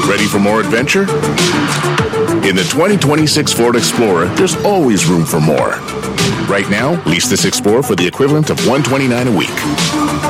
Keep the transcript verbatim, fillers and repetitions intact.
Ready for more adventure? In the twenty twenty-six Ford Explorer, there's always room for more. Right now, lease this Explorer for the equivalent of one hundred twenty-nine dollars a week.